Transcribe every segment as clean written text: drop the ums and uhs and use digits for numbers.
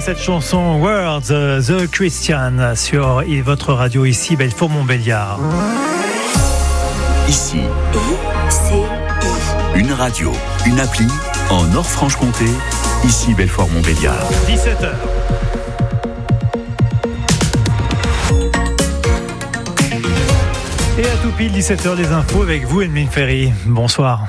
cette chanson Words, The Christian sur votre radio ici, Belfort-Montbéliard. Ici, une radio, une appli en Nord-Franche-Comté, ici Belfort-Montbéliard. 17h. Et à tout pile 17h, les infos avec vous, Emeline Ferry. Bonsoir.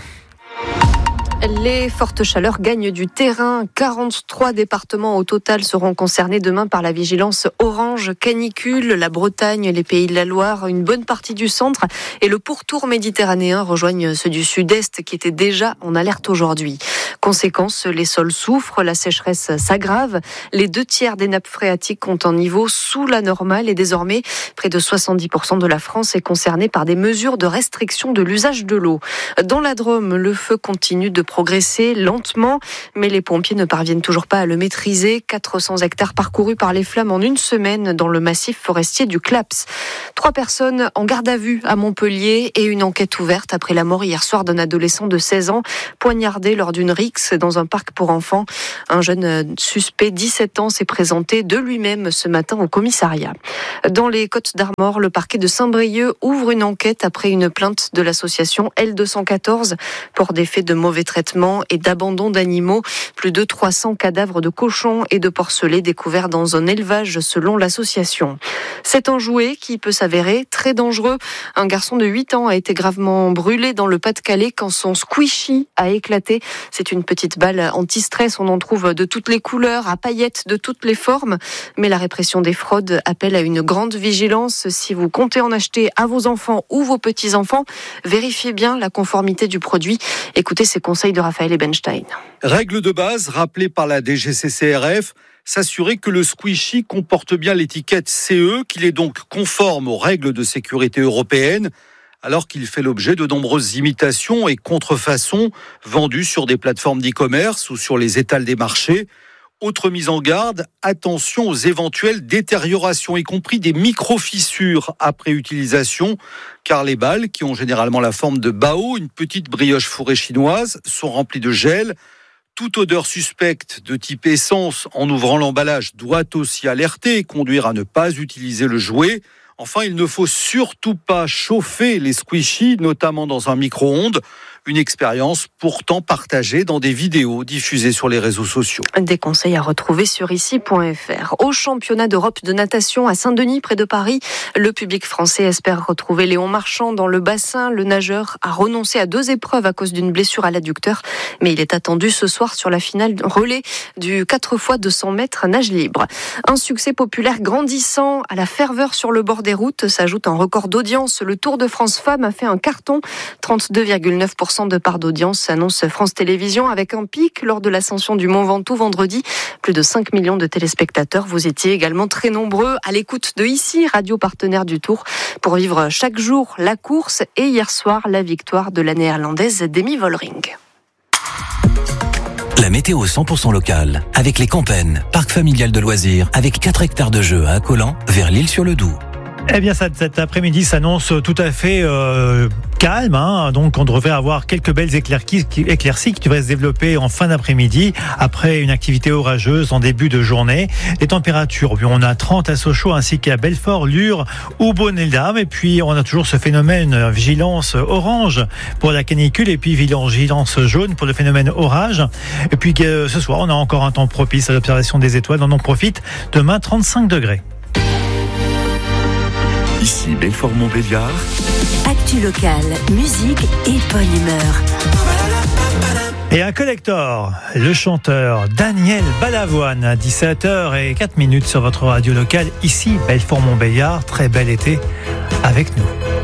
Les fortes chaleurs gagnent du terrain. 43 départements au total seront concernés demain par la vigilance orange canicule. La Bretagne, les Pays de la Loire, une bonne partie du centre et le pourtour méditerranéen rejoignent ceux du sud-est qui étaient déjà en alerte aujourd'hui. Conséquence, les sols souffrent, la sécheresse s'aggrave. Les 2/3 des nappes phréatiques ont un niveau sous la normale et désormais, près de 70% de la France est concernée par des mesures de restriction de l'usage de l'eau. Dans la Drôme, le feu continue de progresser lentement, mais les pompiers ne parviennent toujours pas à le maîtriser. 400 hectares parcourus par les flammes en une semaine dans le massif forestier du Claps. 3 personnes en garde à vue à Montpellier et une enquête ouverte après la mort hier soir d'un adolescent de 16 ans poignardé lors d'une rixe dans un parc pour enfants. Un jeune suspect, 17 ans, s'est présenté de lui-même ce matin au commissariat. Dans les Côtes-d'Armor, le parquet de Saint-Brieuc ouvre une enquête après une plainte de l'association L214 pour des faits de mauvais traitement et d'abandon d'animaux. Plus de 300 cadavres de cochons et de porcelets découverts dans un élevage selon l'association. C'est un jouet qui peut s'avérer très dangereux. Un garçon de 8 ans a été gravement brûlé dans le Pas-de-Calais quand son squishy a éclaté. C'est une petite balle anti-stress. On en trouve de toutes les couleurs, à paillettes de toutes les formes. Mais la répression des fraudes appelle à une grande vigilance. Si vous comptez en acheter à vos enfants ou vos petits-enfants, vérifiez bien la conformité du produit. Écoutez ces conseils de Raphaël Ebenstein. Règle de base rappelée par la DGCCRF, s'assurer que le squishy comporte bien l'étiquette CE, qu'il est donc conforme aux règles de sécurité européennes, alors qu'il fait l'objet de nombreuses imitations et contrefaçons vendues sur des plateformes d'e-commerce ou sur les étals des marchés. Autre mise en garde, attention aux éventuelles détériorations, y compris des micro-fissures après utilisation, car les balles, qui ont généralement la forme de bao, une petite brioche fourrée chinoise, sont remplies de gel. Toute odeur suspecte de type essence en ouvrant l'emballage doit aussi alerter et conduire à ne pas utiliser le jouet. Enfin, il ne faut surtout pas chauffer les squishies, notamment dans un micro-ondes. Une expérience pourtant partagée dans des vidéos diffusées sur les réseaux sociaux. Des conseils à retrouver sur ici.fr. Au championnat d'Europe de natation à Saint-Denis, près de Paris, le public français espère retrouver Léon Marchand dans le bassin. Le nageur a renoncé à 2 épreuves à cause d'une blessure à l'adducteur, mais il est attendu ce soir sur la finale relais du 4x200 mètres nage libre. Un succès populaire grandissant à la ferveur sur le bord des routes s'ajoute un record d'audience. Le Tour de France Femmes a fait un carton, 32,9% de part d'audience, annonce France Télévisions, avec un pic lors de l'ascension du Mont Ventoux vendredi. Plus de 5 millions de téléspectateurs. Vous étiez également très nombreux à l'écoute de ici, radio partenaire du Tour, pour vivre chaque jour la course et hier soir la victoire de la néerlandaise Demi Vollering. La météo 100% locale, avec les Campennes, parc familial de loisirs, avec 4 hectares de jeux à Accolan, vers l'Île-sur-le-Doubs. Eh bien, cet après-midi s'annonce tout à fait calme. Donc, on devrait avoir quelques belles éclaircies qui devraient se développer en fin d'après-midi, après une activité orageuse en début de journée. Les températures, on a 30 à Sochaux, ainsi qu'à Belfort, Lure ou Bonne-les-Dames. Et puis, on a toujours ce phénomène vigilance orange pour la canicule, et puis vigilance jaune pour le phénomène orage. Et puis, ce soir, on a encore un temps propice à l'observation des étoiles. On en profite. Demain, 35 degrés. Ici Belfort-Montbéliard. Actu locale, musique et bonne humeur. Et un collector, le chanteur Daniel Balavoine, à 17h04 sur votre radio locale, ici Belfort-Montbéliard. Très bel été avec nous.